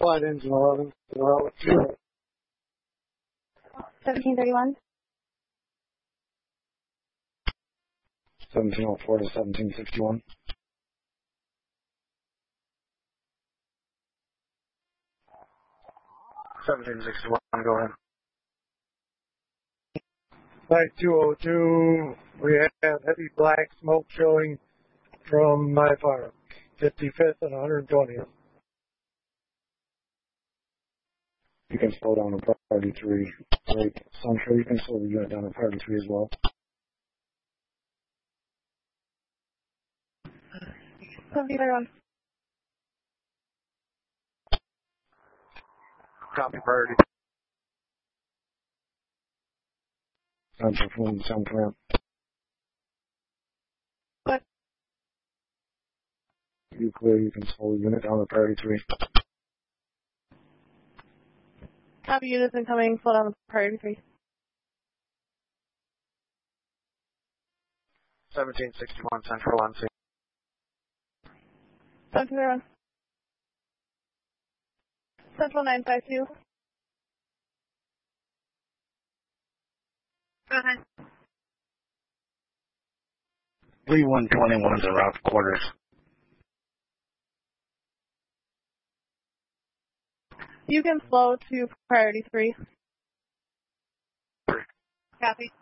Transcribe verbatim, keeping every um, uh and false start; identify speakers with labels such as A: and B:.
A: Flight engine eleven, zero, zero.
B: seventeen thirty-one.
A: seventeen oh four to seventeen sixty-one. seventeen sixty-one, go ahead. Flight two oh two, we have heavy black smoke showing from my fire. fifty-fifth and one hundred twentieth. You can slow down to priority three. Right. So I'm sure you can slow the unit down to priority three as well.
B: seventeen thirty-one.
A: Copy priority. Central from sound command.
B: What?
A: You clear, you can slow the unit down to priority three.
B: Copy, units incoming, slow down to priority three.
A: seventeen sixty-one, central on scene.
B: seventeen thirty-one. Central nine five two. Go ahead.
A: three one twenty-one is around quarters.
B: You can slow to priority three.
A: Three.
B: Copy.